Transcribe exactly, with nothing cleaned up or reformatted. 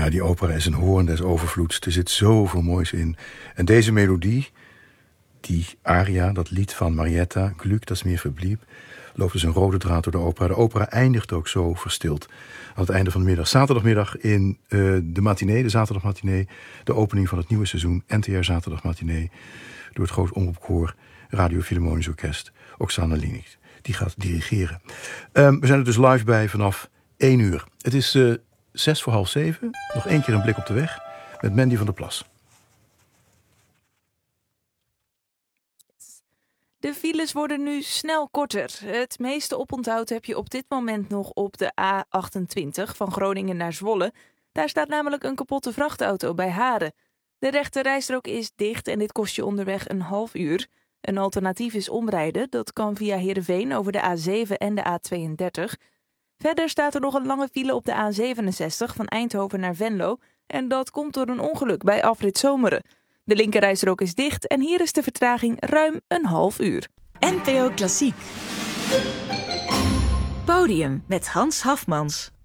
Ja, die opera is een hoorn des overvloeds. Er zit zoveel moois in. En deze melodie, die aria, dat lied van Marietta, Glück, das mir verblieb, loopt dus een rode draad door de opera. De opera eindigt ook zo verstild. Aan het einde van de middag, zaterdagmiddag in uh, de matinee, de zaterdagmatinee, de opening van het nieuwe seizoen, N T R zaterdagmatinee, door het Groot Omroepkoor Radio Philharmonisch Orkest, Oksana Linig. Die gaat dirigeren. Um, we zijn er dus live bij vanaf één uur. Het is uh, zes voor half zeven. Nog één keer een blik op de weg met Mandy van der Plas. De files worden nu snel korter. Het meeste oponthoud heb je op dit moment nog op de A achtentwintig van Groningen naar Zwolle. Daar staat namelijk een kapotte vrachtauto bij Haren. De rechte rijstrook is dicht en dit kost je onderweg een half uur. Een alternatief is omrijden. Dat kan via Heerenveen over de A zeven en de A tweeëndertig. Verder staat er nog een lange file op de A zevenenzestig van Eindhoven naar Venlo. En dat komt door een ongeluk bij afrit Zomeren. De linkerrijstrook is dicht en hier is de vertraging ruim een half uur. N P O Klassiek. Podium met Hans Hafmans.